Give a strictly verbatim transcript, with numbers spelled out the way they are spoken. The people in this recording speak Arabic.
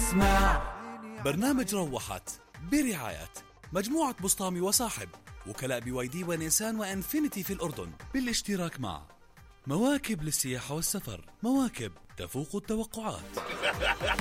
اسمع. برنامج روحت برعاية مجموعة بسطامي وصاحب، وكلاء بي واي دي ونيسان وانفينيتي في الأردن، بالاشتراك مع مواكب للسياحة والسفر، مواكب تفوق التوقعات.